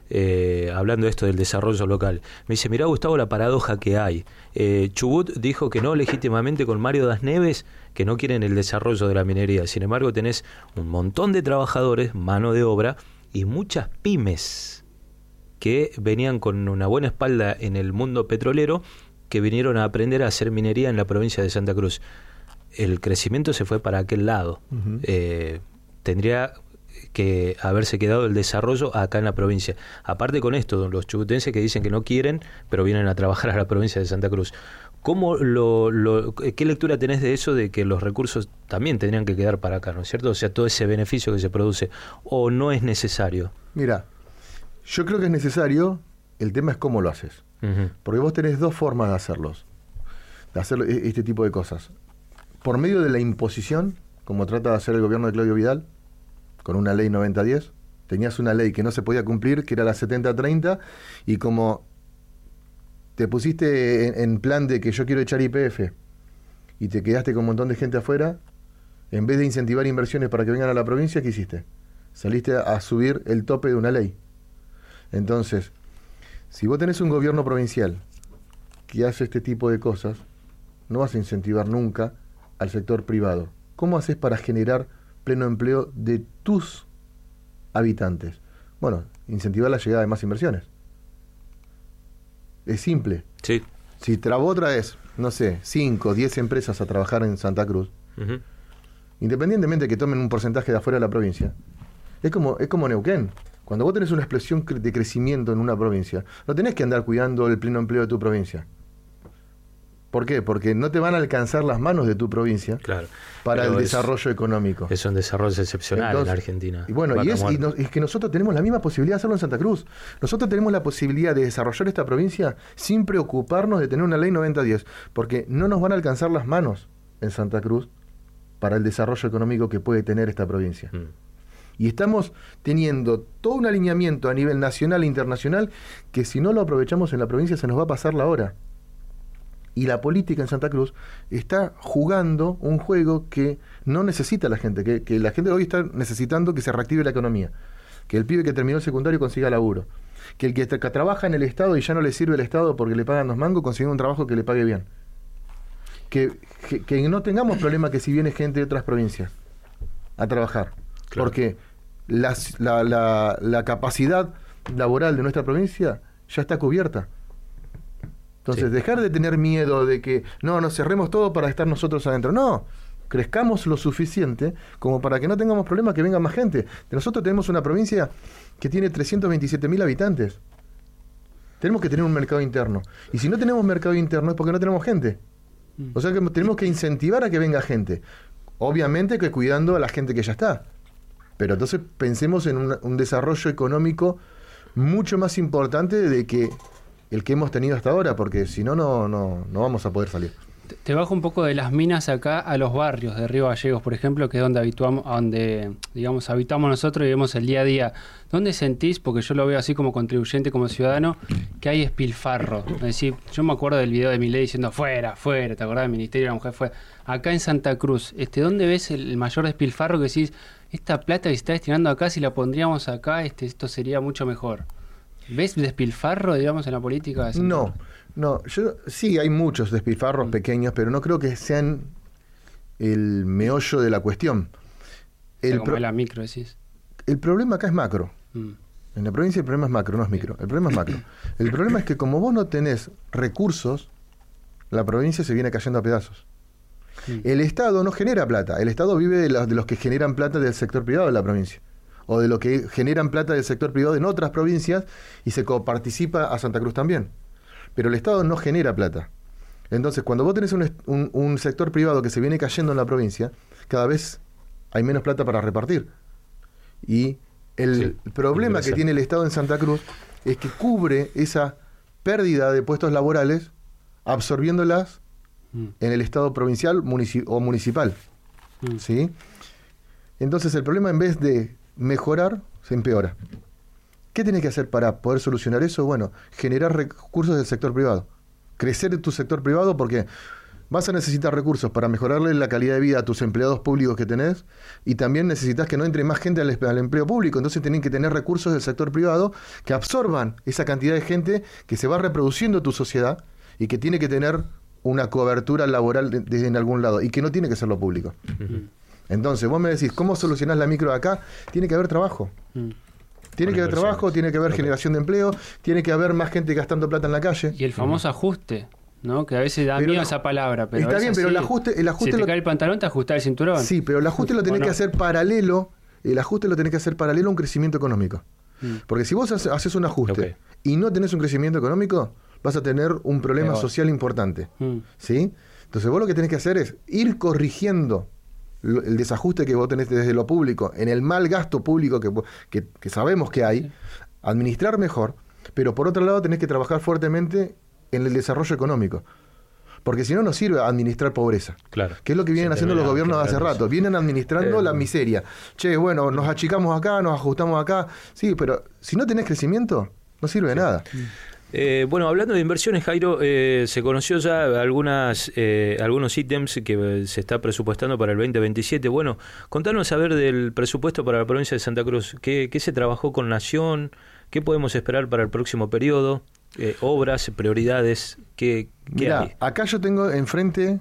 hablando de esto del desarrollo local. Me dice, mirá Gustavo la paradoja que hay. Chubut dijo que no legítimamente con Mario Das Neves, que no quieren el desarrollo de la minería. Sin embargo, tenés un montón de trabajadores, mano de obra y muchas pymes que venían con una buena espalda en el mundo petrolero, que vinieron a aprender a hacer minería en la provincia de Santa Cruz. El crecimiento se fue para aquel lado. Tendría que haberse quedado el desarrollo acá en la provincia. Aparte con esto, los chubutenses que dicen que no quieren, pero vienen a trabajar a la provincia de Santa Cruz. ¿Qué lectura tenés de eso, de que los recursos también tendrían que quedar para acá, ¿no es cierto? O sea, todo ese beneficio que se produce, ¿o no es necesario? Mira, yo creo que es necesario, el tema es cómo lo haces. Porque vos tenés dos formas de hacer este tipo de cosas. Por medio de la imposición, como trata de hacer el gobierno de Claudio Vidal, con una ley 90-10, tenías una ley que no se podía cumplir, que era la 70-30, y como te pusiste en plan de que yo quiero echar YPF, y te quedaste con un montón de gente afuera, en vez de incentivar inversiones para que vengan a la provincia, ¿qué hiciste? Saliste a subir el tope de una ley. Entonces, si vos tenés un gobierno provincial que hace este tipo de cosas, no vas a incentivar nunca al sector privado. ¿Cómo haces para generar pleno empleo de tus habitantes? Bueno, incentivar la llegada de más inversiones. Es simple. Sí. Si vos traes, no sé, 5 o 10 empresas a trabajar en Santa Cruz, independientemente de que tomen un porcentaje de afuera de la provincia, es como Neuquén. Cuando vos tenés una explosión de crecimiento en una provincia, no tenés que andar cuidando el pleno empleo de tu provincia. ¿Por qué? Porque no te van a alcanzar las manos de tu provincia, claro, para el desarrollo económico. Es un desarrollo excepcional. Entonces, en Argentina. Y bueno, es que nosotros tenemos la misma posibilidad de hacerlo en Santa Cruz. Nosotros tenemos la posibilidad de desarrollar esta provincia sin preocuparnos de tener una ley 90-10, porque no nos van a alcanzar las manos en Santa Cruz para el desarrollo económico que puede tener esta provincia. Y estamos teniendo todo un alineamiento a nivel nacional e internacional que si no lo aprovechamos en la provincia se nos va a pasar la hora. Y la política en Santa Cruz está jugando un juego que no necesita la gente, que la gente hoy está necesitando que se reactive la economía, que el pibe que terminó el secundario consiga laburo, que el que trabaja en el Estado y ya no le sirve el Estado porque le pagan 2 mangos, consiga un trabajo que le pague bien. Que no tengamos problema que si viene gente de otras provincias a trabajar, claro, porque la capacidad laboral de nuestra provincia ya está cubierta. Entonces, dejar de tener miedo de que nos cerremos todo para estar nosotros adentro. No, crezcamos lo suficiente como para que no tengamos problemas, que venga más gente. Nosotros tenemos una provincia que tiene 327.000 habitantes. Tenemos que tener un mercado interno. Y si no tenemos mercado interno es porque no tenemos gente. O sea que tenemos que incentivar a que venga gente. Obviamente que cuidando a la gente que ya está. Pero entonces pensemos en un desarrollo económico mucho más importante de que el que hemos tenido hasta ahora, porque si no vamos a poder salir. Te bajo un poco de las minas acá a los barrios de Río Gallegos, por ejemplo, que es donde habitamos nosotros y vemos el día a día. ¿Dónde sentís, porque yo lo veo así como contribuyente, como ciudadano, que hay despilfarro? Es decir, yo me acuerdo del video de Milei diciendo fuera, ¿te acordás del Ministerio de la Mujer? Fuera. Acá en Santa Cruz, ¿dónde ves el mayor despilfarro que decís, esta plata que se está destinando acá, si la pondríamos acá, esto sería mucho mejor? ¿Ves despilfarro, digamos, en la política? No, sí hay muchos despilfarros pequeños, pero no creo que sean el meollo de la cuestión. Como la micro, decís. El problema acá es macro. En la provincia el problema es macro, no es micro. El problema es macro. El problema es que como vos no tenés recursos, la provincia se viene cayendo a pedazos. El Estado no genera plata. El Estado vive de los que generan plata del sector privado de la provincia, o de lo que generan plata del sector privado en otras provincias y se coparticipa a Santa Cruz también. Pero el Estado no genera plata. Entonces, cuando vos tenés un sector privado que se viene cayendo en la provincia, cada vez hay menos plata para repartir. Y el problema que tiene el Estado en Santa Cruz es que cubre esa pérdida de puestos laborales absorbiéndolas en el Estado provincial o municipal. ¿Sí? Entonces, el problema, en vez de mejorar, se empeora. ¿Qué tenés que hacer para poder solucionar eso? Bueno, generar recursos del sector privado. Crecer tu sector privado, porque vas a necesitar recursos para mejorarle la calidad de vida a tus empleados públicos que tenés, y también necesitas que no entre más gente al empleo público. Entonces tienen que tener recursos del sector privado que absorban esa cantidad de gente que se va reproduciendo en tu sociedad y que tiene que tener una cobertura laboral desde en algún lado, y que no tiene que ser lo público. Entonces vos me decís, ¿cómo solucionás la micro de acá? Tiene que haber trabajo. Tiene que haber trabajo, tiene que haber generación de empleo, tiene que haber más gente gastando plata en la calle. Y el famoso ajuste, ¿no? Que a veces da miedo esa palabra, pero está bien, pero el ajuste si te cae el pantalón, te ajustás el cinturón. Sí, pero el ajuste lo tenés que hacer paralelo. El ajuste lo tenés que hacer paralelo a un crecimiento económico. Porque si vos haces un ajuste y no tenés un crecimiento económico, vas a tener un problema social importante. ¿Sí? Entonces vos lo que tenés que hacer es ir corrigiendo el desajuste que vos tenés desde lo público, en el mal gasto público que sabemos que hay, administrar mejor, pero por otro lado tenés que trabajar fuertemente en el desarrollo económico. Porque si no, no sirve administrar pobreza. Claro. Que es lo que vienen haciendo los gobiernos hace rato. Vienen administrando la miseria. Che, bueno, nos achicamos acá, nos ajustamos acá. Sí, pero si no tenés crecimiento, no sirve de nada. Bueno, hablando de inversiones, Jairo, se conoció ya algunos ítems que se está presupuestando para el 2027. Bueno, contanos a ver del presupuesto para la provincia de Santa Cruz. ¿Qué se trabajó con Nación? ¿Qué podemos esperar para el próximo periodo? Obras, prioridades, ¿qué hay? Acá yo tengo enfrente,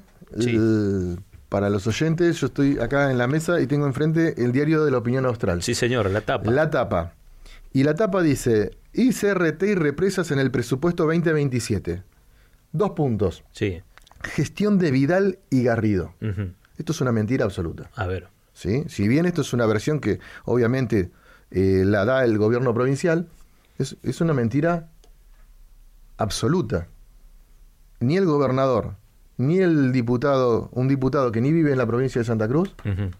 para los oyentes, yo estoy acá en la mesa y tengo enfrente el diario de la Opinión Austral. Sí, señor, la tapa. La tapa. Y la tapa dice, ICRT y represas en el presupuesto 2027. 2 puntos. Sí. Gestión de Vidal y Garrido. Esto es una mentira absoluta. A ver. ¿Sí? Si bien esto es una versión que obviamente la da el gobierno provincial, es una mentira absoluta. Ni el gobernador, ni el diputado, un diputado que ni vive en la provincia de Santa Cruz,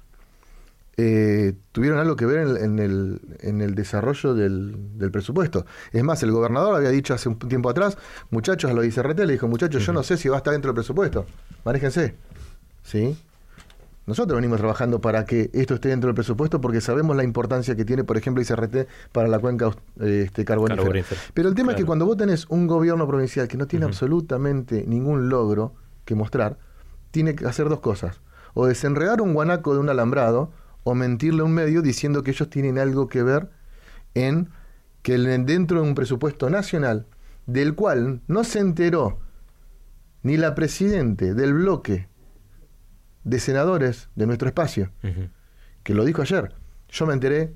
tuvieron algo que ver en el desarrollo del presupuesto. Es más, el gobernador había dicho hace un tiempo atrás, muchachos, a los ICRT, le dijo, muchachos, yo no sé si va a estar dentro del presupuesto, manéjense. ¿Sí? Nosotros venimos trabajando para que esto esté dentro del presupuesto porque sabemos la importancia que tiene, por ejemplo, ICRT para la cuenca carbonífera. Pero el tema es que cuando vos tenés un gobierno provincial que no tiene absolutamente ningún logro que mostrar, tiene que hacer 2 cosas. O desenredar un guanaco de un alambrado, o mentirle a un medio diciendo que ellos tienen algo que ver en que dentro de un presupuesto nacional, del cual no se enteró ni la presidente del bloque de senadores de nuestro espacio, que lo dijo ayer. Yo me enteré,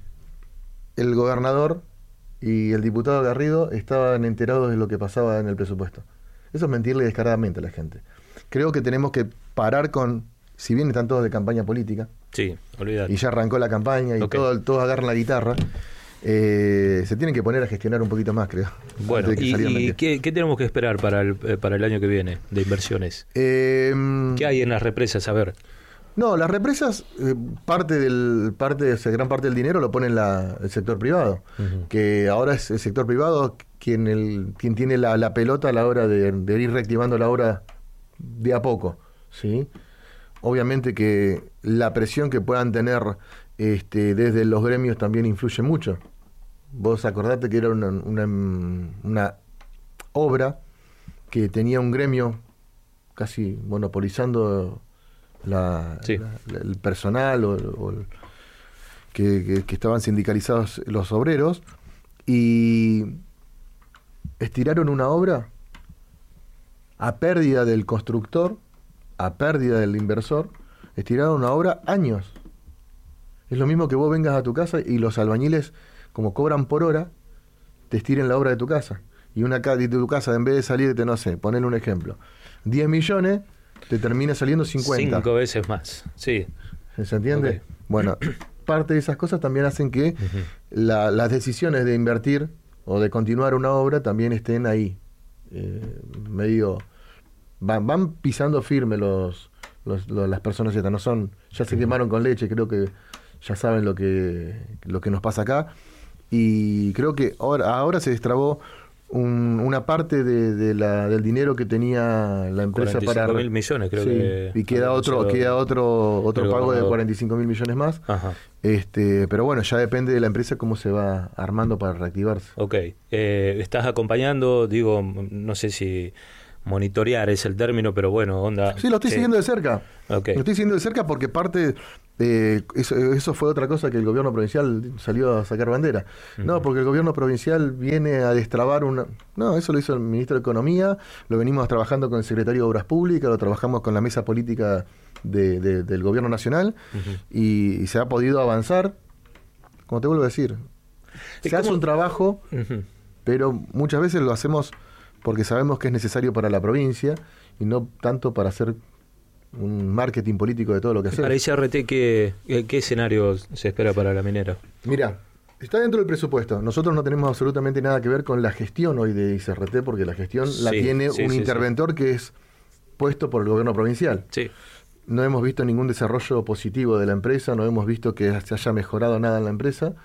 el gobernador y el diputado Garrido estaban enterados de lo que pasaba en el presupuesto. Eso es mentirle descaradamente a la gente. Creo que tenemos que parar con, si bien están todos de campaña política, sí, olvidate, y ya arrancó la campaña y todos agarran la guitarra, se tienen que poner a gestionar un poquito más, creo. Bueno, ¿y qué tenemos que esperar para el año que viene de inversiones? ¿Qué hay en las represas? A ver. No, las represas, gran parte del dinero lo pone el sector privado, que ahora es el sector privado quien tiene la pelota a la hora de ir reactivando la obra de a poco, ¿sí? Obviamente que la presión que puedan tener desde los gremios también influye mucho. Vos acordate que era una obra que tenía un gremio casi monopolizando el personal que estaban sindicalizados los obreros, y estiraron una obra a pérdida del constructor, a pérdida del inversor, estiraron una obra años. Es lo mismo que vos vengas a tu casa y los albañiles, como cobran por hora, te estiren la obra de tu casa. Y de tu casa, en vez de salirte, no sé, ponle un ejemplo, 10 millones, te termina saliendo 50. 5 veces más, sí. ¿Se entiende? Okay. Bueno, parte de esas cosas también hacen que las decisiones de invertir o de continuar una obra también estén ahí. Medio... Van pisando firme las personas estas, no son, ya se quemaron con leche, creo que ya saben lo que nos pasa acá, y creo que ahora se destrabó una parte del dinero que tenía la empresa para 45.000 millones, creo, sí, que y queda otro pago de 45.000 millones más. Ajá. Pero bueno, ya depende de la empresa cómo se va armando para reactivarse. Ok, estás acompañando, digo, no sé si monitorear es el término, pero bueno, onda. Sí, lo estoy siguiendo de cerca. Okay. Lo estoy siguiendo de cerca porque parte, eso fue otra cosa que el gobierno provincial salió a sacar bandera. No, porque el gobierno provincial viene a destrabar una... No, eso lo hizo el ministro de Economía, lo venimos trabajando con el secretario de Obras Públicas, lo trabajamos con la mesa política del gobierno nacional y se ha podido avanzar. Como te vuelvo a decir, se hace un trabajo, pero muchas veces lo hacemos porque sabemos que es necesario para la provincia y no tanto para hacer un marketing político de todo lo que hacemos. Para ICRT, ¿qué escenario se espera para la minera? Mira, está dentro del presupuesto. Nosotros no tenemos absolutamente nada que ver con la gestión hoy de ICRT, porque la gestión la tiene un interventor que es puesto por el gobierno provincial. Sí. No hemos visto ningún desarrollo positivo de la empresa, no hemos visto que se haya mejorado nada en la empresa.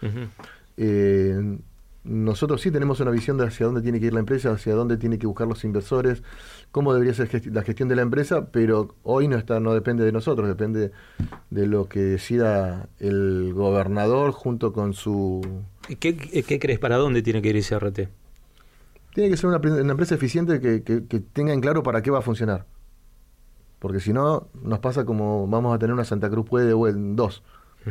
Nosotros sí tenemos una visión de hacia dónde tiene que ir la empresa, hacia dónde tiene que buscar los inversores, cómo debería ser la gestión de la empresa, pero hoy no depende de nosotros, depende de lo que decida el gobernador junto con su... ¿Qué crees? ¿Para dónde tiene que ir ICRT? Tiene que ser una empresa eficiente que tenga en claro para qué va a funcionar. Porque si no, nos pasa como vamos a tener una Santa Cruz Puede o en 2.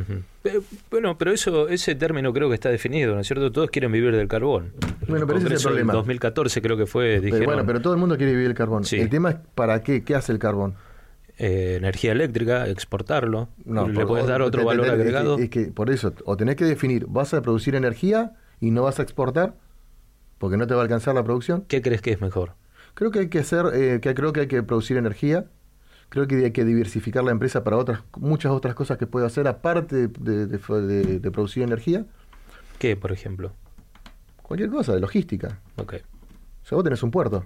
Pero ese término creo que está definido, ¿no es cierto? Todos quieren vivir del carbón. Bueno, pero ese es el problema. En 2014 creo que fue, dijeron... Pero todo el mundo quiere vivir el carbón. Sí. El tema es ¿para qué? ¿Qué hace el carbón? Energía eléctrica, exportarlo. No, ¿Le puedes dar otro valor agregado? Es que por eso, o tenés que definir, ¿vas a producir energía y no vas a exportar? Porque no te va a alcanzar la producción. ¿Qué crees que es mejor? Creo que hay que creo que hay que producir energía. Creo que hay que diversificar la empresa para muchas otras cosas que puede hacer, aparte de producir energía. ¿Qué, por ejemplo? Cualquier cosa, de logística. Ok. O sea, vos tenés un puerto.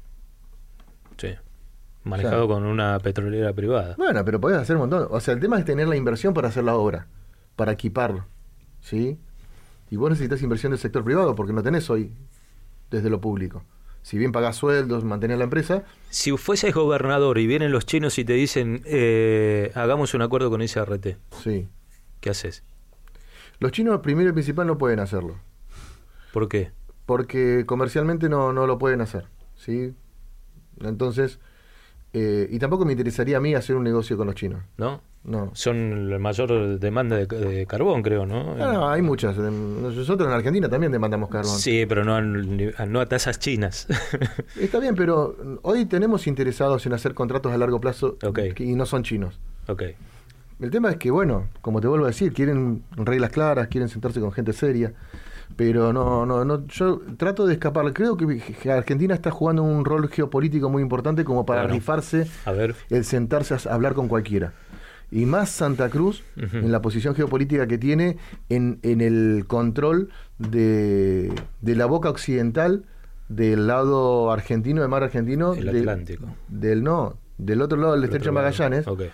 Sí. Manejado con una petrolera privada. Bueno, pero podés hacer un montón. O sea, el tema es tener la inversión para hacer la obra, para equiparlo, ¿sí? Y vos necesitas inversión del sector privado porque no tenés hoy desde lo público. Si bien pagás sueldos, mantenés la empresa... Si fueses gobernador y vienen los chinos y te dicen hagamos un acuerdo con ICRT, sí. ¿Qué haces? Los chinos, primero y principal, no pueden hacerlo. ¿Por qué? Porque comercialmente no lo pueden hacer, ¿sí? Entonces, y tampoco me interesaría a mí hacer un negocio con los chinos. ¿No? No. Son la mayor demanda de carbón, creo, ¿no? No, hay muchas. Nosotros en Argentina también demandamos carbón. Sí, pero no a tasas chinas. Está bien, pero hoy tenemos interesados en hacer contratos a largo plazo y no son chinos. Okay. El tema es que, bueno, como te vuelvo a decir, quieren reglas claras, quieren sentarse con gente seria, pero no yo trato de escapar. Creo que Argentina está jugando un rol geopolítico muy importante como para rifarse el sentarse a hablar con cualquiera. Y más Santa Cruz, en la posición geopolítica que tiene, en el control de la boca occidental del lado argentino, del mar argentino. El Atlántico. Del otro lado del estrecho de Magallanes. Okay.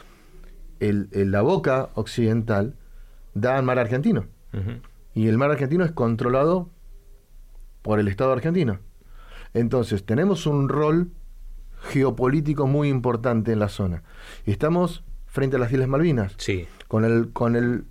La boca occidental da al mar argentino. Y el mar argentino es controlado por el Estado argentino. Entonces, tenemos un rol geopolítico muy importante en la zona. Estamos frente a las Islas Malvinas. Sí. Con el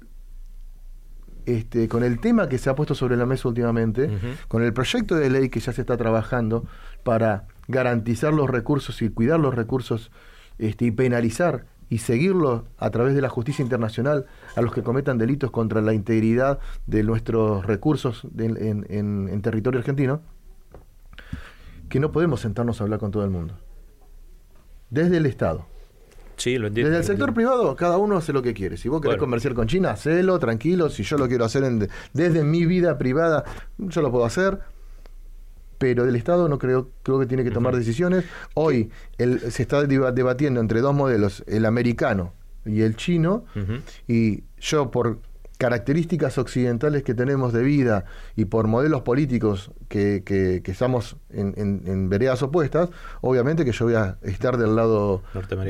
tema que se ha puesto sobre la mesa últimamente, con el proyecto de ley que ya se está trabajando para garantizar los recursos y cuidar los recursos y penalizar y seguirlos a través de la justicia internacional a los que cometan delitos contra la integridad de nuestros recursos en territorio argentino, que no podemos sentarnos a hablar con todo el mundo. Desde el Estado. Sí, lo entiendo. Desde el sector privado, cada uno hace lo que quiere. Si vos querés comerciar con China, hacelo, tranquilo. Si yo lo quiero hacer desde mi vida privada, yo lo puedo hacer. Pero del Estado no creo que tiene que tomar decisiones. Hoy se está debatiendo entre dos modelos, el americano y el chino, y yo por características occidentales que tenemos de vida y por modelos políticos que estamos en veredas opuestas, obviamente que yo voy a estar del lado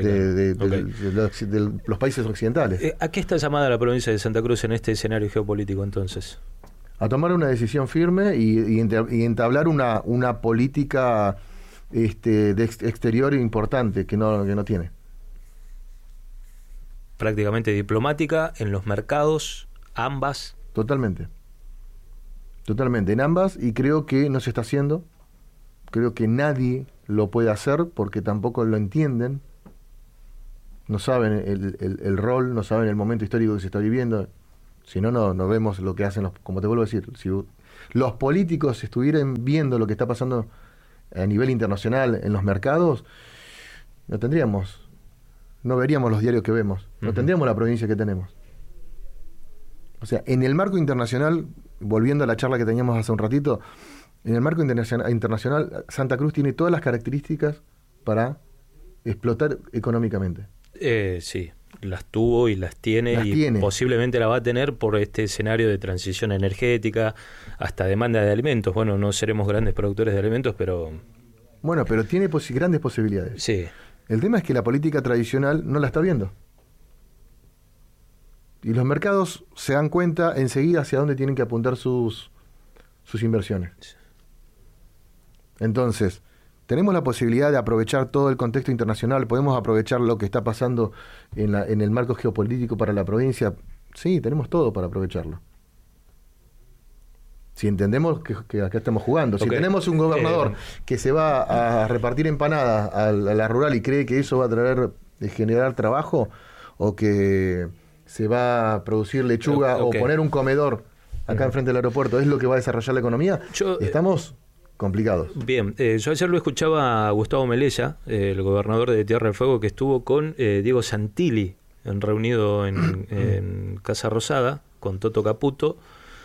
de los países occidentales. ¿A qué está llamada la provincia de Santa Cruz en este escenario geopolítico entonces? A tomar una decisión firme y entablar una política exterior importante que no tiene. Prácticamente diplomática en los mercados, ambas. Totalmente, en ambas, y creo que no se está haciendo. Creo que nadie lo puede hacer porque tampoco lo entienden, no saben el rol, no saben el momento histórico que se está viviendo. Si no, no vemos lo que hacen como te vuelvo a decir, si los políticos estuvieran viendo lo que está pasando a nivel internacional en los mercados, no veríamos los diarios que vemos, no tendríamos la provincia que tenemos. O sea, en el marco internacional, volviendo a la charla que teníamos hace un ratito, en el marco internacional, Santa Cruz tiene todas las características para explotar económicamente. Sí, las tuvo y las tiene. Posiblemente la va a tener por este escenario de transición energética, hasta demanda de alimentos. Bueno, no seremos grandes productores de alimentos, pero... Bueno, pero tiene grandes posibilidades. Sí. El tema es que la política tradicional no la está viendo. Y los mercados se dan cuenta enseguida hacia dónde tienen que apuntar sus inversiones. Entonces, tenemos la posibilidad de aprovechar todo el contexto internacional, podemos aprovechar lo que está pasando en el marco geopolítico para la provincia. Sí, tenemos todo para aprovecharlo. Si entendemos que acá estamos jugando. Si tenemos un gobernador que se va a repartir empanadas a la rural y cree que eso va a generar trabajo, o que se va a producir lechuga o poner un comedor acá enfrente del aeropuerto, es lo que va a desarrollar la economía, estamos complicados. Bien, yo ayer lo escuchaba a Gustavo Melella, el gobernador de Tierra del Fuego, que estuvo con Diego Santilli, reunido en Casa Rosada, con Toto Caputo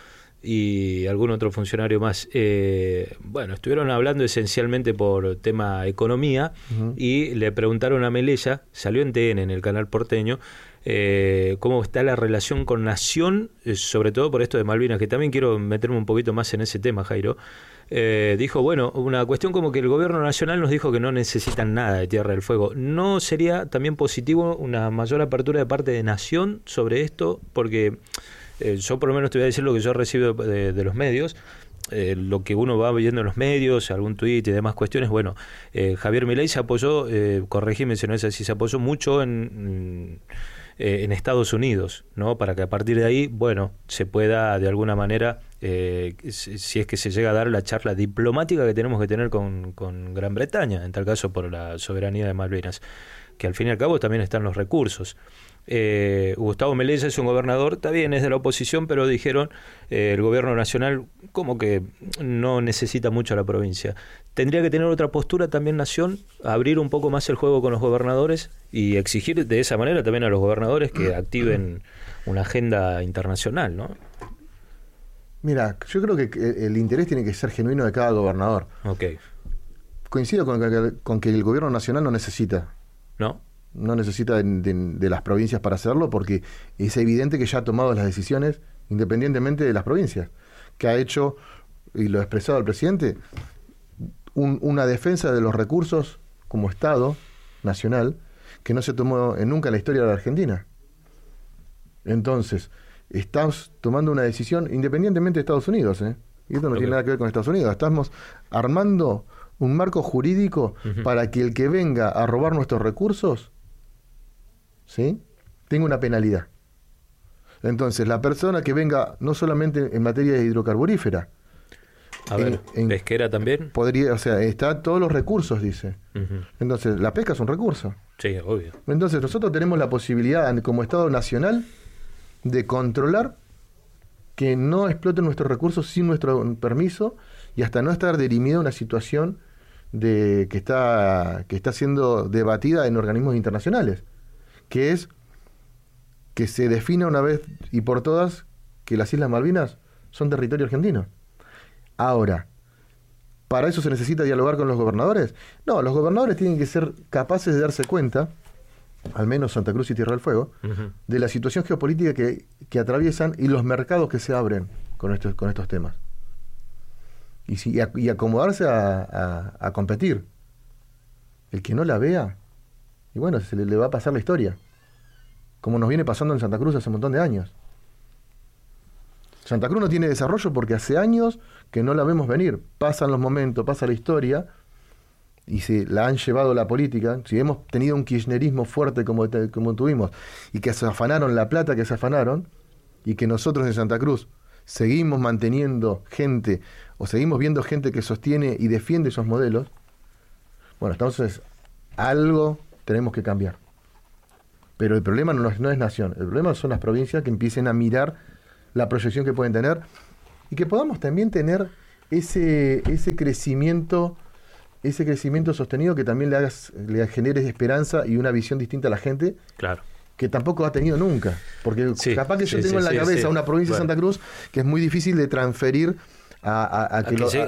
y algún otro funcionario más. Bueno, estuvieron hablando esencialmente por tema economía, y le preguntaron a Melella, salió en TN, en el canal porteño, cómo está la relación con Nación, sobre todo por esto de Malvinas, que también quiero meterme un poquito más en ese tema, Jairo. Dijo, bueno, una cuestión como que el gobierno nacional nos dijo que no necesitan nada de Tierra del Fuego. ¿No sería también positivo una mayor apertura de parte de Nación sobre esto? Porque yo por lo menos te voy a decir lo que yo recibo de los medios, lo que uno va viendo en los medios, algún tuit y demás cuestiones. Bueno, Javier Milei se apoyó, corregime si no es así, se apoyó mucho en Estados Unidos, ¿no? Para que a partir de ahí, bueno, se pueda de alguna manera, si es que se llega a dar la charla diplomática que tenemos que tener con Gran Bretaña, en tal caso por la soberanía de Malvinas, que al fin y al cabo también están los recursos. Gustavo Melella es un gobernador, está bien, es de la oposición, pero dijeron el gobierno nacional como que no necesita mucho a la provincia. Tendría que tener otra postura también Nación, abrir un poco más el juego con los gobernadores y exigir de esa manera también a los gobernadores que activen una agenda internacional, ¿no? Mira, yo creo que el interés tiene que ser genuino de cada gobernador. Okay. Coincido con que el gobierno nacional no necesita. ¿No? No necesita de las provincias para hacerlo, porque es evidente que ya ha tomado las decisiones independientemente de las provincias, que ha hecho, y lo ha expresado el presidente, una defensa de los recursos como Estado nacional que no se tomó nunca en la historia de la Argentina. Entonces, estamos tomando una decisión independientemente de Estados Unidos, y esto no tiene nada que ver con Estados Unidos. Estamos armando un marco jurídico para que el que venga a robar nuestros recursos, ¿sí?, tenga una penalidad. Entonces, la persona que venga, no solamente en materia de hidrocarburífera, pesquera también. Podría, o sea, está todos los recursos, dice. Entonces, la pesca es un recurso. Sí, obvio. Entonces, nosotros tenemos la posibilidad, como Estado nacional, de controlar que no exploten nuestros recursos sin nuestro permiso, y hasta no estar dirimida una situación que está siendo debatida en organismos internacionales, que es que se defina una vez y por todas que las Islas Malvinas son territorio argentino. Ahora, ¿para eso se necesita dialogar con los gobernadores? No, los gobernadores tienen que ser capaces de darse cuenta, al menos Santa Cruz y Tierra del Fuego, de la situación geopolítica que atraviesan y los mercados que se abren con estos temas. Y acomodarse a competir. El que no la vea, y bueno, se le va a pasar la historia, como nos viene pasando en Santa Cruz hace un montón de años. Santa Cruz no tiene desarrollo porque hace años que no la vemos venir. Pasan los momentos, pasa la historia, y se la han llevado la política. Si hemos tenido un kirchnerismo fuerte como tuvimos, y que se afanaron la plata que se afanaron, y que nosotros en Santa Cruz seguimos manteniendo gente, o seguimos viendo gente que sostiene y defiende esos modelos, Bueno, entonces algo tenemos que cambiar. Pero el problema no es nación, el problema son las provincias que empiecen a mirar la proyección que pueden tener y que podamos también tener ese crecimiento sostenido que también le genere esperanza y una visión distinta a la gente. Claro. Que tampoco ha tenido nunca. Porque capaz que yo tengo en la cabeza una provincia de Santa Cruz que es muy difícil de transferir a que lo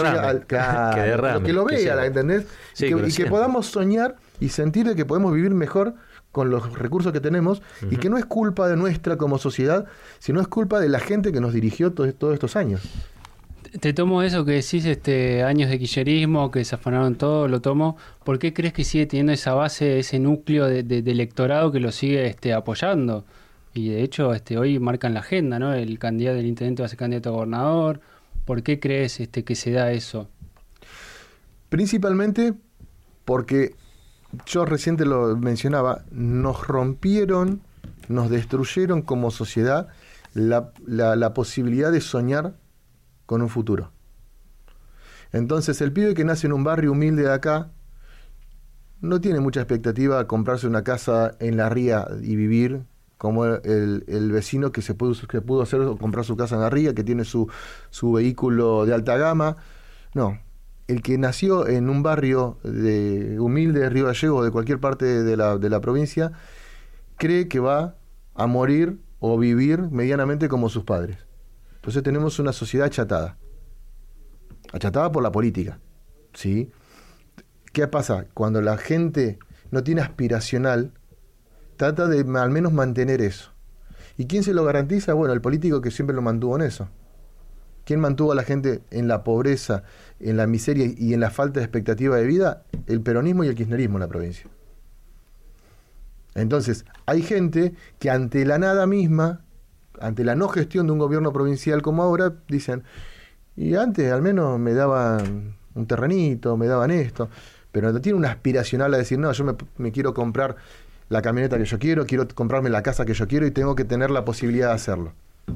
vea, ¿entendés? Sí, y que podamos soñar y sentir de que podemos vivir mejor con los recursos que tenemos, y que no es culpa de nuestra como sociedad, sino es culpa de la gente que nos dirigió todos estos años. Te tomo eso que decís, años de kirchnerismo, que se afanaron todo, lo tomo. ¿Por qué crees que sigue teniendo esa base, ese núcleo de electorado que lo sigue apoyando? Y de hecho hoy marcan la agenda, ¿no? El candidato del intendente va a ser candidato a gobernador. ¿Por qué crees que se da eso? Principalmente porque, yo recién te lo mencionaba, nos rompieron, nos destruyeron como sociedad la posibilidad de soñar con un futuro. Entonces el pibe que nace en un barrio humilde de acá no tiene mucha expectativa a comprarse una casa en la ría y vivir como el vecino que pudo hacer comprar su casa en la ría, que tiene su vehículo de alta gama. No, el que nació en un barrio humilde de Río Gallegos o de cualquier parte de la provincia cree que va a morir o vivir medianamente como sus padres. Entonces tenemos una sociedad achatada por la política, ¿sí? ¿Qué pasa? Cuando la gente no tiene aspiracional, trata de al menos mantener eso. ¿Y quién se lo garantiza? Bueno, el político que siempre lo mantuvo en eso. ¿Quién mantuvo a la gente en la pobreza, en la miseria y en la falta de expectativa de vida? El peronismo y el kirchnerismo en la provincia. Entonces, hay gente que ante la nada misma, ante la no gestión de un gobierno provincial como ahora, dicen, y antes al menos me daban un terrenito, me daban esto, pero no tiene una aspiracional a decir, no, yo me quiero comprar la camioneta que yo quiero comprarme la casa que yo quiero y tengo que tener la posibilidad de hacerlo.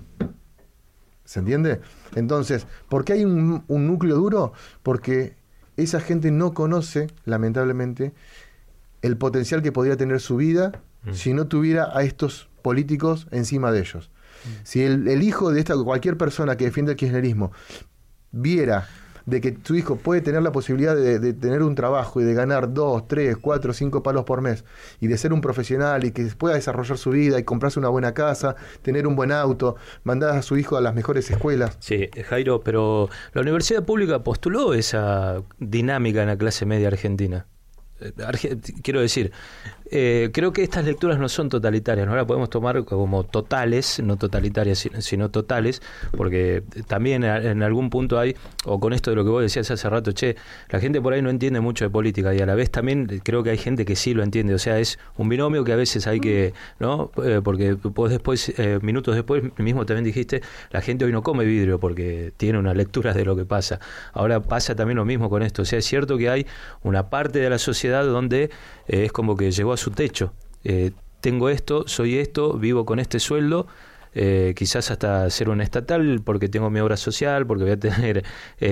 ¿Se entiende? Entonces, ¿por qué hay un núcleo duro? Porque esa gente no conoce, lamentablemente, el potencial que podría tener su vida si no tuviera a estos políticos encima de ellos. Si el hijo de cualquier persona que defiende el kirchnerismo viera de que tu hijo puede tener la posibilidad de tener un trabajo y de ganar 2, 3, 4, 5 palos por mes y de ser un profesional y que pueda desarrollar su vida y comprarse una buena casa, tener un buen auto, mandar a su hijo a las mejores escuelas. Sí, Jairo, pero la universidad pública postuló esa dinámica en la clase media argentina. Quiero decir, creo que estas lecturas no son totalitarias, no las podemos tomar como totales, no totalitarias, sino totales, porque también en algún punto hay, o con esto de lo que vos decías hace rato, la gente por ahí no entiende mucho de política y a la vez también creo que hay gente que sí lo entiende, o sea, es un binomio que a veces hay que, ¿no? Porque vos después, minutos después, mismo también dijiste, la gente hoy no come vidrio porque tiene una lectura de lo que pasa. Ahora pasa también lo mismo con esto, o sea, es cierto que hay una parte de la sociedad donde es como que llegó a su techo. Tengo esto, soy esto, vivo con este sueldo, quizás hasta ser un estatal porque tengo mi obra social, porque voy a tener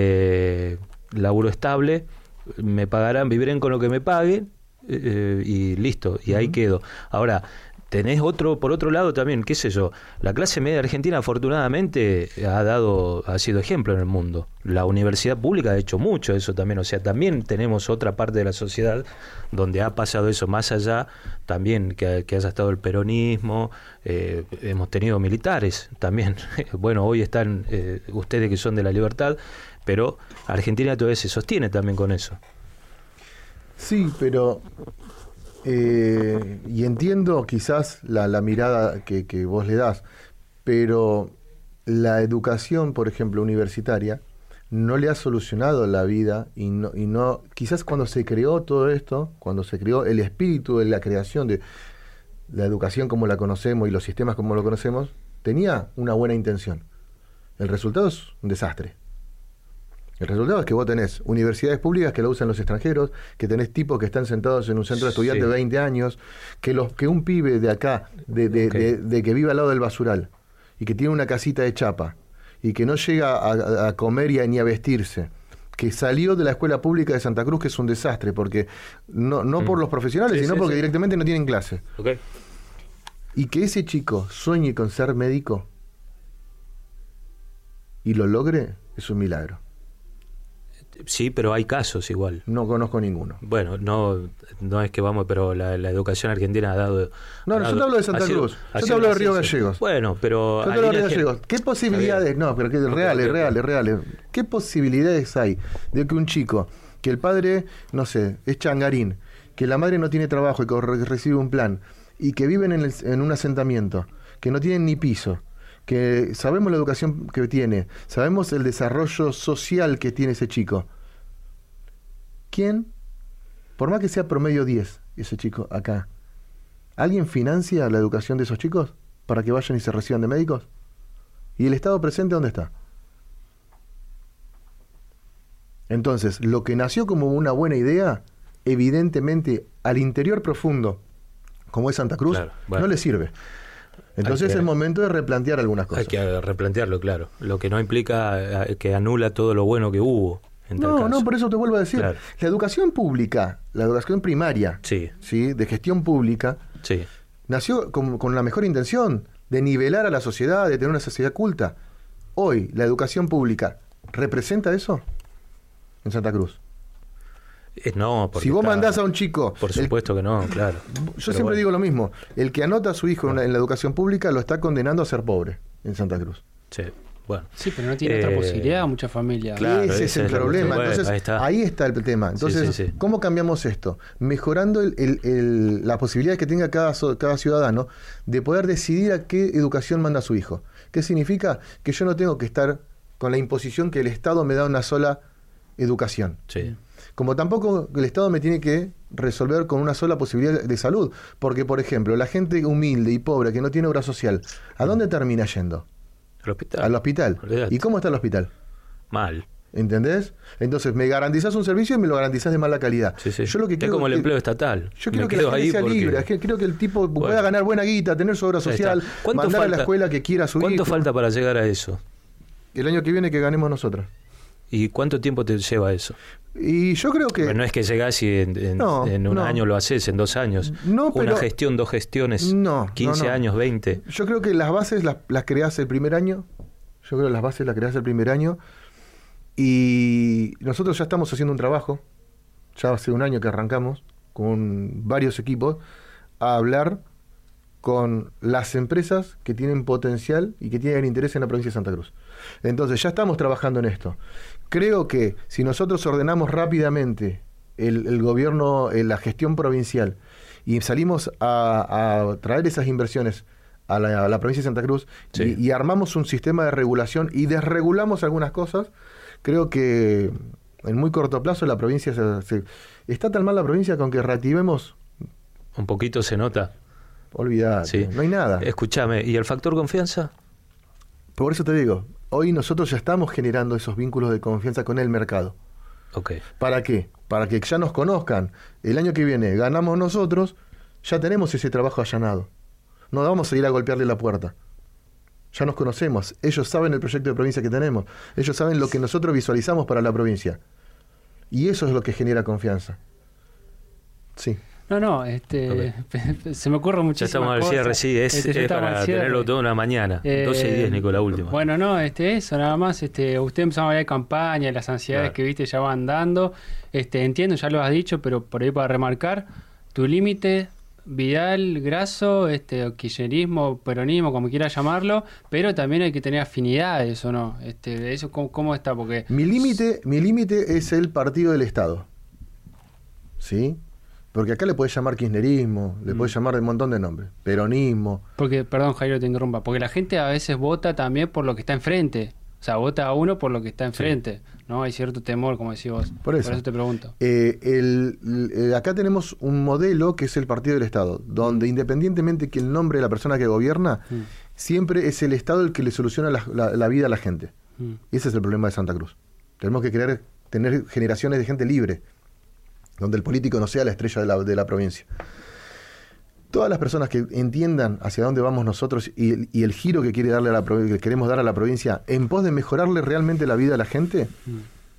laburo estable, me pagarán, vivirán con lo que me paguen y listo, y ahí quedo. Ahora, tenés por otro lado también, qué sé yo, la clase media argentina afortunadamente ha sido ejemplo en el mundo. La universidad pública ha hecho mucho eso también, o sea, también tenemos otra parte de la sociedad donde ha pasado eso, más allá también que haya estado el peronismo, hemos tenido militares también. Bueno, hoy están ustedes que son de La Libertad, pero Argentina todavía se sostiene también con eso. Sí, pero... y entiendo quizás la mirada que vos le das, pero la educación, por ejemplo, universitaria, no le ha solucionado la vida y no quizás cuando se creó todo esto, cuando se creó el espíritu de la creación de la educación como la conocemos y los sistemas como lo conocemos, tenía una buena intención. El resultado es un desastre. El resultado es que vos tenés universidades públicas que la usan los extranjeros, que tenés tipos que están sentados en un centro de estudiantes de 20 años, que un pibe de acá, de que vive al lado del basural, y que tiene una casita de chapa, y que no llega a comer ni a vestirse, que salió de la escuela pública de Santa Cruz, que es un desastre, porque no por los profesionales, sino porque directamente no tienen clase. Okay. Y que ese chico sueñe con ser médico y lo logre, es un milagro. Sí, pero hay casos igual. No conozco ninguno. Bueno, no es que vamos, pero la educación argentina ha dado... No, yo te hablo de Santa Cruz. Yo te hablo de Río Gallegos. Bueno, pero... Yo te hablo de Río Gallegos. ¿Qué posibilidades? No, pero que reales. ¿Qué posibilidades hay de que un chico, que el padre, no sé, es changarín, que la madre no tiene trabajo y que recibe un plan, y que viven en un asentamiento, que no tienen ni piso, que sabemos la educación que tiene, sabemos el desarrollo social que tiene ese chico? ¿Quién? Por más que sea promedio 10, ese chico acá, ¿alguien financia la educación de esos chicos para que vayan y se reciban de médicos? ¿Y el Estado presente dónde está? Entonces, lo que nació como una buena idea, evidentemente al interior profundo, como es Santa Cruz, claro, bueno, no le sirve. Entonces es el momento de replantear algunas cosas. Hay que replantearlo, claro. Lo que no implica que anula todo lo bueno que hubo. No, por eso te vuelvo a decir. Claro. La educación pública, la educación primaria, ¿sí? De gestión pública, nació con la mejor intención de nivelar a la sociedad, de tener una sociedad culta. Hoy, la educación pública, ¿representa eso en Santa Cruz? No, porque si vos mandás a un chico... Por supuesto que no, claro. Yo siempre digo lo mismo. El que anota a su hijo en la educación pública lo está condenando a ser pobre en Santa Cruz. Sí, bueno. Sí, pero no tiene otra posibilidad muchas familias. Claro, ese es el problema. Entonces, ahí está el tema. Entonces, ¿cómo cambiamos esto? Mejorando la posibilidad que tenga cada ciudadano de poder decidir a qué educación manda a su hijo. ¿Qué significa? Que yo no tengo que estar con la imposición que el Estado me da una sola educación. Sí. Como tampoco el Estado me tiene que resolver con una sola posibilidad de salud. Porque, por ejemplo, la gente humilde y pobre que no tiene obra social, ¿a dónde termina yendo? Al hospital. Al hospital. Olvidate. ¿Y cómo está el hospital? Mal. ¿Entendés? Entonces, me garantizás un servicio y me lo garantizás de mala calidad. Sí. Yo lo que quiero como el empleo estatal. Yo quiero que la gente sea libre. Quiero que el tipo pueda ganar buena guita, tener su obra social, mandar a la escuela que quiera a su hijo. ¿Cuánto falta para llegar a eso? El año que viene que ganemos nosotros. ¿Y cuánto tiempo te lleva eso? Y yo creo que... Pero no es que llegás y en un año lo haces, en 2 años. No, pero... Una gestión, 2 gestiones, 15 años, 20. Yo creo que las bases las creás el primer año. Y nosotros ya estamos haciendo un trabajo, ya hace un año que arrancamos, con varios equipos, a hablar con las empresas que tienen potencial y que tienen interés en la provincia de Santa Cruz. Entonces ya estamos trabajando en esto. Creo que si nosotros ordenamos rápidamente el gobierno, la gestión provincial, y salimos a traer esas inversiones a la provincia de Santa Cruz, y armamos un sistema de regulación y desregulamos algunas cosas, creo que en muy corto plazo la provincia está tan mal la provincia que aunque reactivemos... Un poquito se nota. Olvídate, no hay nada. Escúchame, ¿y el factor confianza? Por eso te digo, hoy nosotros ya estamos generando esos vínculos de confianza con el mercado. Okay. ¿Para qué? Para que ya nos conozcan. El año que viene ganamos nosotros, ya tenemos ese trabajo allanado. No vamos a ir a golpearle la puerta. Ya nos conocemos. Ellos saben el proyecto de provincia que tenemos. Ellos saben lo que nosotros visualizamos para la provincia. Y eso es lo que genera confianza. Sí. No, se me ocurre muchísimas cosas. Ya estamos al cierre, sí, es para tenerlo todo una mañana. 12:10, Nico, la última. Bueno, eso nada más. Usted empezó a hablar de campaña, las ansiedades que viste ya van dando. Entiendo, ya lo has dicho, pero por ahí para remarcar, tu límite, Vidal, Grasso, kirchnerismo, peronismo, como quieras llamarlo, pero también hay que tener afinidades, ¿o no? Eso ¿cómo está? Porque mi límite es el partido del Estado. ¿Sí? Porque acá le podés llamar kirchnerismo, le podés llamar de un montón de nombres, peronismo. Porque, perdón, Jairo, te interrumpa, porque la gente a veces vota también por lo que está enfrente. O sea, vota a uno por lo que está enfrente, ¿no? Hay cierto temor, como decís vos. Por eso te pregunto. Acá tenemos un modelo que es el partido del Estado, donde independientemente que el nombre de la persona que gobierna, siempre es el Estado el que le soluciona la vida a la gente. Y ese es el problema de Santa Cruz. Tenemos que tener generaciones de gente libre, donde el político no sea la estrella de la provincia. Todas las personas que entiendan hacia dónde vamos nosotros y el giro que queremos dar a la provincia en pos de mejorarle realmente la vida a la gente,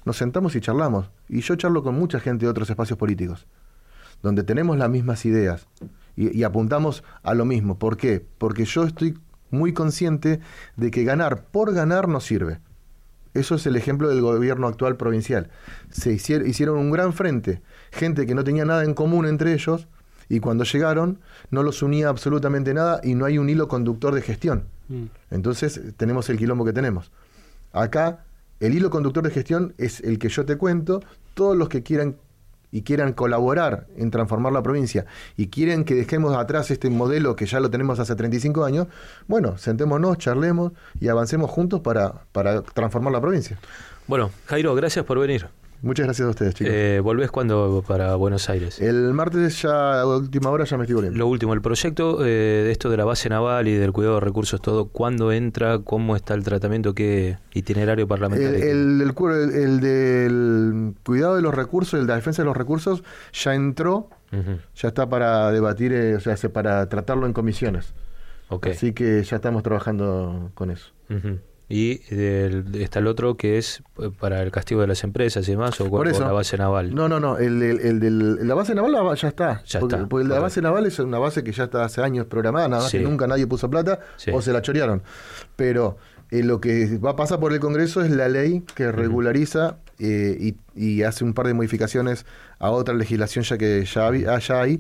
nos sentamos y charlamos. Y yo charlo con mucha gente de otros espacios políticos, donde tenemos las mismas ideas y apuntamos a lo mismo. ¿Por qué? Porque yo estoy muy consciente de que ganar por ganar no sirve. Eso es el ejemplo del gobierno actual provincial. Hicieron un gran frente, gente que no tenía nada en común entre ellos, y cuando llegaron no los unía absolutamente nada y no hay un hilo conductor de gestión. Entonces tenemos el quilombo que tenemos. Acá el hilo conductor de gestión es el que yo te cuento. Todos los que quieran colaborar en transformar la provincia y quieren que dejemos atrás este modelo que ya lo tenemos hace 35 años, bueno, sentémonos, charlemos y avancemos juntos para transformar la provincia. Bueno, Jairo, gracias por venir. Muchas gracias a ustedes, chicos. ¿Volvés cuándo para Buenos Aires? El martes ya, a última hora, ya me estoy volviendo. Lo último, el proyecto de esto de la base naval y del cuidado de recursos, todo, ¿cuándo entra? ¿Cómo está el tratamiento? ¿Qué itinerario parlamentario? El del cuidado de los recursos, el de la defensa de los recursos, ya entró, ya está para debatir, o sea, para tratarlo en comisiones. Okay. Así que ya estamos trabajando con eso. Y está el otro que es para el castigo de las empresas y demás, o la base naval. No, la base naval ya está. Porque la base naval es una base que ya está hace años programada, nada más que nunca nadie puso plata o se la chorearon. Pero lo que va a pasar por el Congreso es la ley que regulariza y hace un par de modificaciones a otra legislación ya hay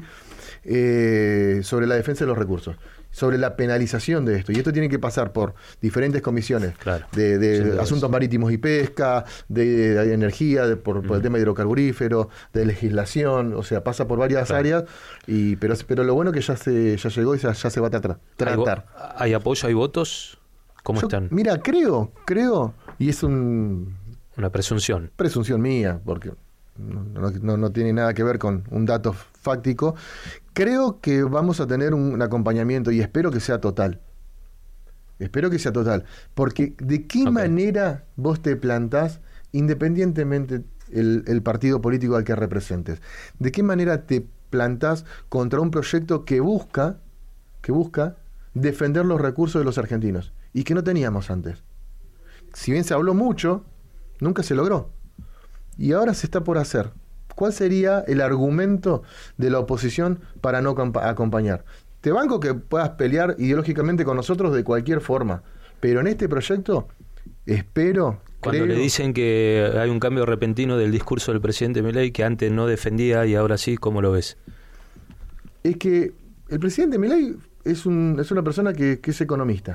sobre la defensa de los recursos, sobre la penalización de esto. Y esto tiene que pasar por diferentes comisiones, claro, de asuntos marítimos y pesca, de energía, por el tema hidrocarburífero, de legislación, o sea, pasa por varias áreas, pero lo bueno es que ya llegó y ya se va a tratar. ¿Hay apoyo, hay votos? ¿Cómo están? Mira, creo, y es una presunción. Presunción mía, porque no tiene nada que ver con un dato fáctico. Creo que vamos a tener un acompañamiento y espero que sea total. Porque ¿de qué manera vos te plantás, independientemente el partido político al que representes? ¿De qué manera te plantás contra un proyecto que busca defender los recursos de los argentinos y que no teníamos antes? Si bien se habló mucho, nunca se logró. Y ahora se está por hacer. ¿Cuál sería el argumento de la oposición para no acompañar? Te banco que puedas pelear ideológicamente con nosotros de cualquier forma, pero en este proyecto Cuando le dicen que hay un cambio repentino del discurso del presidente Milei, que antes no defendía y ahora sí, ¿cómo lo ves? Es que el presidente Milei es una persona que es economista.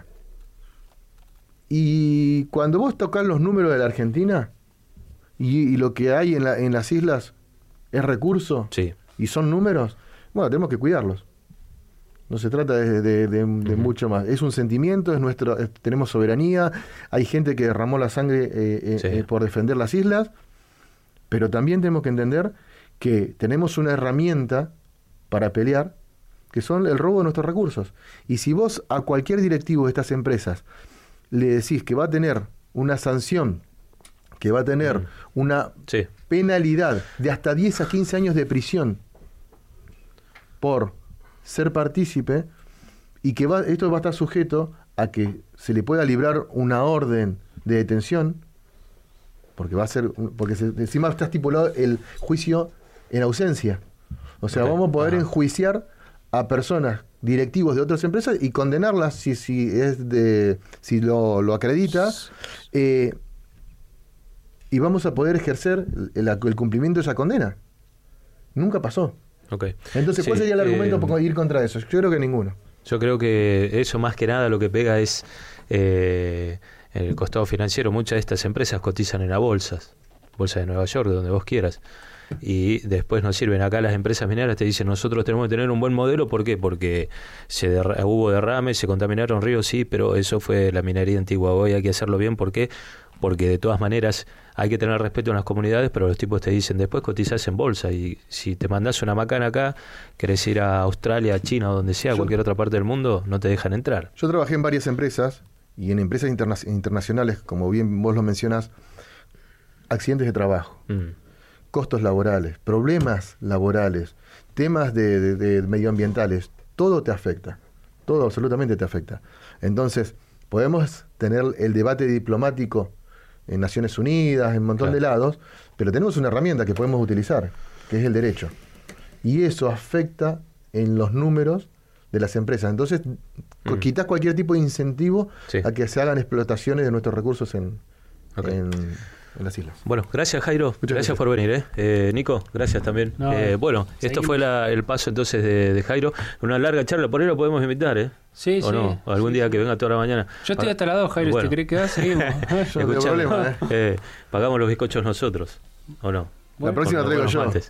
Y cuando vos tocás los números de la Argentina y lo que hay en las islas es recurso y son números, bueno, tenemos que cuidarlos. No se trata de mucho más. Es un sentimiento, tenemos soberanía, hay gente que derramó la sangre por defender las islas, pero también tenemos que entender que tenemos una herramienta para pelear, que son el robo de nuestros recursos. Y si vos a cualquier directivo de estas empresas le decís que va a tener una sanción, que va a tener una penalidad de hasta 10 a 15 años de prisión por ser partícipe, y que esto va a estar sujeto a que se le pueda librar una orden de detención, porque encima está estipulado el juicio en ausencia. O sea, vamos a poder enjuiciar a personas, directivos de otras empresas, y condenarlas si lo acredita, y vamos a poder ejercer el cumplimiento de esa condena. Nunca pasó. Entonces, ¿cuál sería el argumento para ir contra eso? Yo creo que ninguno. Yo creo que eso más que nada lo que pega es en el costado financiero. Muchas de estas empresas cotizan en la bolsa de Nueva York, de donde vos quieras, y después nos sirven. Acá las empresas mineras te dicen: nosotros tenemos que tener un buen modelo. ¿Por qué? Porque hubo derrames, se contaminaron ríos, sí, pero eso fue la minería antigua. Hoy hay que hacerlo bien. ¿Por qué? Porque de todas maneras hay que tener respeto en las comunidades, pero los tipos te dicen: después cotizás en bolsa, y si te mandás una macana acá, querés ir a Australia, a China o donde sea, cualquier otra parte del mundo, no te dejan entrar. Yo trabajé en varias empresas, y en empresas internacionales, como bien vos lo mencionás, accidentes de trabajo, costos laborales, problemas laborales, temas de medioambientales, todo te afecta, todo absolutamente te afecta. Entonces, podemos tener el debate diplomático en Naciones Unidas, en un montón de lados, pero tenemos una herramienta que podemos utilizar, que es el derecho. Y eso afecta en los números de las empresas. Entonces, quitas cualquier tipo de incentivo a que se hagan explotaciones de nuestros recursos en las islas. Bueno, gracias Jairo, gracias por venir. Nico, gracias también. No, bueno, seguimos. esto fue el paso entonces de Jairo. Una larga charla, por ahí lo podemos invitar, Sí, ¿o no? O algún día que venga toda la mañana. Yo estoy hasta las 2, Jairo, Bueno. ¿te crees que va? Seguimos. Yo no tengo problema, pagamos los bizcochos nosotros, ¿o no? La próxima Con traigo los yo. mates.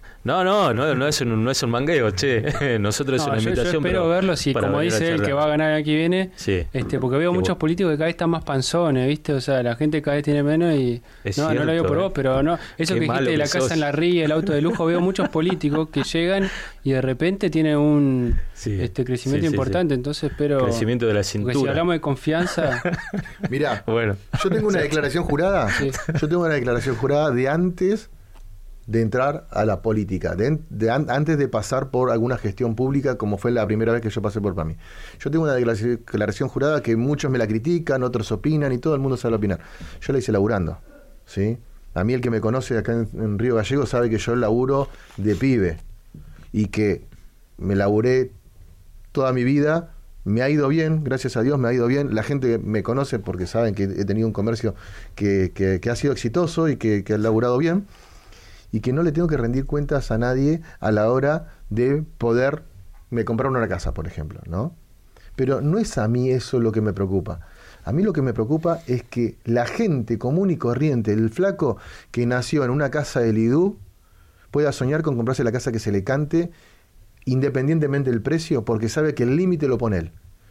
No es un mangueo, che. Nosotros es una yo invitación. espero pero verlo, si para como venir a dice él charlar. que va a ganar aquí viene, Sí. porque veo muchos políticos que cada vez están más panzones, ¿viste? O sea, la gente cada vez tiene menos y Es no lo cierto, digo por vos, pero no, eso Qué que malo dijiste de la que casa sos. en la ría, el auto de lujo, veo muchos políticos que llegan y de repente tienen un crecimiento importante, entonces espero Crecimiento de la porque cintura. si hablamos de confianza, Mirá, Bueno. yo tengo una declaración jurada. Sí. Yo tengo una declaración jurada de antes de entrar a la política, antes de pasar por alguna gestión pública, como fue la primera vez que yo pasé por PAMI. Yo tengo una declaración jurada que muchos me la critican, otros opinan y todo el mundo sabe opinar. Yo la hice laburando, ¿sí? A mí el que me conoce acá en Río Gallegos sabe que yo laburo de pibe y que me laburé toda mi vida. Me ha ido bien, gracias a Dios me ha ido bien. La gente me conoce porque saben que he tenido un comercio que ha sido exitoso y que ha laburado bien, y que no le tengo que rendir cuentas a nadie a la hora de poderme comprar una casa, por ejemplo, ¿no? Pero no es a mí eso lo que me preocupa. A mí lo que me preocupa es que la gente común y corriente, el flaco que nació en una casa del IDU, pueda soñar con comprarse la casa que se le cante, independientemente del precio, porque sabe que el límite lo pone él.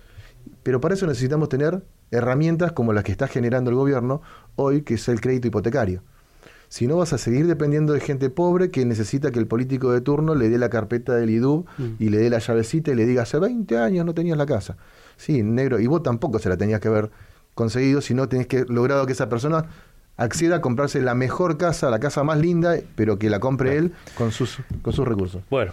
Pero para eso necesitamos tener herramientas como las que está generando el gobierno hoy, que es el crédito hipotecario. Si no, vas a seguir dependiendo de gente pobre que necesita que el político de turno le dé la carpeta del IDUB y le dé la llavecita y le diga, hace 20 años no tenías la casa. Sí, negro, y vos tampoco se la tenías que haber conseguido si no tenés que logrado que esa persona acceda a comprarse la mejor casa, la casa más linda, pero que la compre él con sus recursos. Bueno,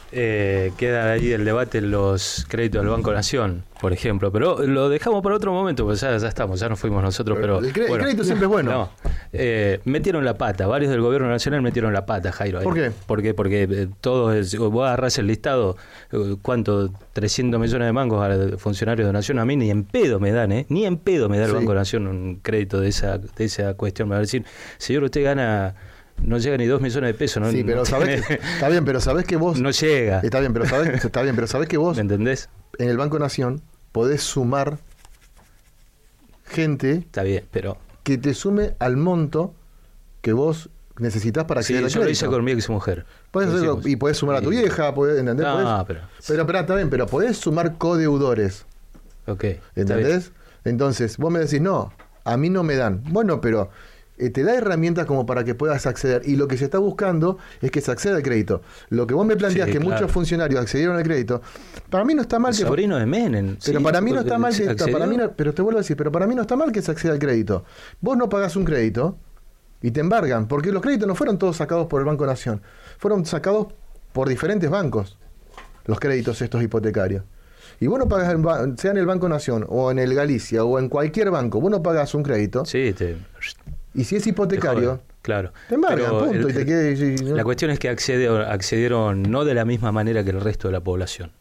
queda ahí el debate en los créditos del Banco Nación, por ejemplo, pero lo dejamos para otro momento, pues ya estamos, ya nos fuimos nosotros, pero el crédito siempre es bueno. No, metieron la pata, varios del gobierno nacional metieron la pata, Jairo. Ahí. ¿Por qué? Porque todos, vos agarrás el listado, ¿cuánto? 300 millones de mangos a funcionarios de Nación, a mí ni en pedo me dan, ni en pedo me da el Banco Nación un crédito de esa cuestión. Me va a decir, señor, usted gana... No llega ni 2 millones de pesos, ¿no? Sí, pero sabés que, está bien, pero sabés que vos... No llega. Está bien, pero sabés que vos... ¿Me entendés? En el Banco Nación podés sumar gente... Está bien, pero... que te sume al monto que vos necesitas para acceder al yo crédito. lo hice con mi ex mujer. Podés hacerlo, y podés sumar a tu vieja, ¿entendés? No, pero esperá, está bien, pero podés sumar codeudores. Ok. ¿Entendés? Entonces, vos me decís, no, a mí no me dan. Bueno, pero... te da herramientas como para que puedas acceder, y lo que se está buscando es que se acceda al crédito. Lo que vos me planteás, que claro, muchos funcionarios accedieron al crédito, para mí no está mal el que... sobrino de Menem. Pero sí, para mí no está mal que... accedió. Para mí no, pero te vuelvo a decir, pero para mí no está mal que se acceda al crédito. Vos no pagás un crédito y te embargan, porque los créditos no fueron todos sacados por el Banco Nación, fueron sacados por diferentes bancos, los créditos estos hipotecarios. Y vos no pagás, sea en el Banco Nación, o en el Galicia, o en cualquier banco, vos no pagás un crédito. Sí, Y si es hipotecario, claro. te embargan, Pero punto. La cuestión es que accedieron no de la misma manera que el resto de la población.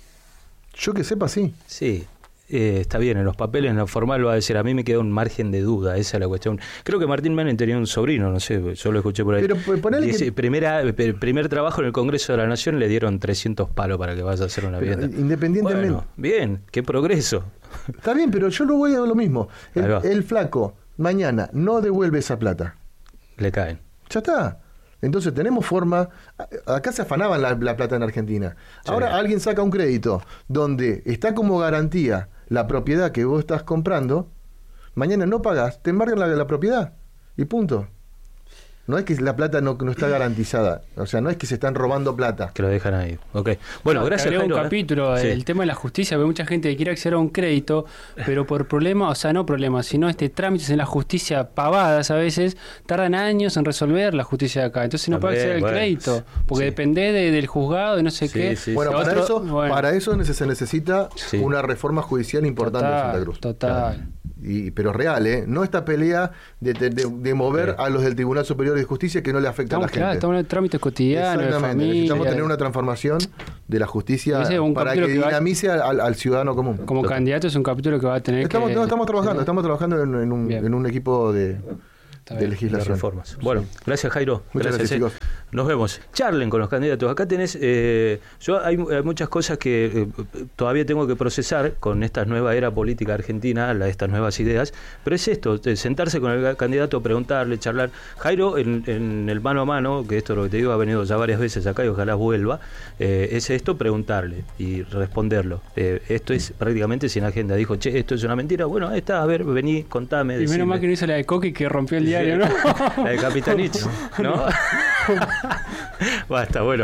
Yo que sepa, sí. Sí, está bien, en los papeles, en lo formal va a decir, a mí me queda un margen de duda, esa es la cuestión. Creo que Martín Menem tenía un sobrino, no sé, yo lo escuché por ahí. Pero ponele dice, primer trabajo en el Congreso de la Nación, le dieron 300 palos para que vaya a hacer una vivienda. Independientemente... Bueno, bien, qué progreso. Está bien, pero yo lo voy a lo mismo. El flaco mañana no devuelve esa plata. Le caen. Ya está. Entonces tenemos forma... Acá se afanaban la plata en Argentina. Sí. Ahora alguien saca un crédito donde está como garantía la propiedad que vos estás comprando. Mañana no pagás, te embargan la propiedad. Y punto. No es que la plata no está garantizada. O sea, no es que se están robando plata. Que lo dejan ahí. Ok. Bueno, gracias, Jairo. Un capítulo, Sí. el tema de la justicia, porque mucha gente que quiere acceder a un crédito, pero por problemas, o sea, no problemas, sino trámites en la justicia pavadas a veces, tardan años en resolver la justicia de acá. Entonces no puede acceder al crédito, porque depende del juzgado y no sé qué. Sí, bueno, para eso se necesita una reforma judicial importante en Santa Cruz. Total. pero real, no esta pelea de mover a los del Tribunal Superior de Justicia que no le afecta a la gente. Estamos en trámites cotidianos, de familia. Necesitamos tener una transformación de la justicia para que dinamice al ciudadano común. Como candidato es un capítulo que va a tener estamos trabajando en un equipo de legislación. De reformas. Bueno, gracias Jairo. Muchas gracias chicos. Nos vemos. Charlen con los candidatos. Acá tenés, hay muchas cosas que todavía tengo que procesar con esta nueva era política argentina, estas nuevas ideas, pero es esto, sentarse con el candidato, preguntarle, charlar. Jairo, en el mano a mano, que esto es lo que te digo, ha venido ya varias veces acá y ojalá vuelva, es esto, preguntarle y responderlo. Esto es prácticamente sin agenda. Dijo, che, esto es una mentira. Bueno, ahí está, a ver, vení, contame. Y menos mal que no hizo la de Coqui que rompió el diario, ¿no? La de Capitanich, ¿no? Basta, bueno.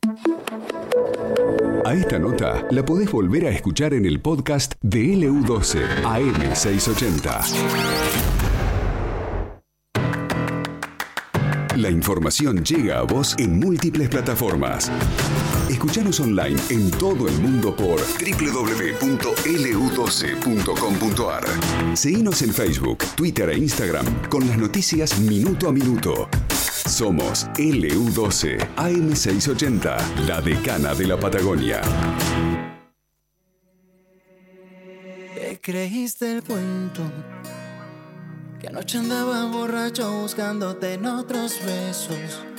A esta nota la podés volver a escuchar en el podcast de LU12 AM680. La información llega a vos en múltiples plataformas. Escuchanos online en todo el mundo por www.lu12.com.ar. Seguinos en Facebook, Twitter e Instagram con las noticias minuto a minuto. Somos LU12 AM680, la decana de la Patagonia. ¿Te creíste el cuento? Que anoche andaba borracho buscándote en otros besos.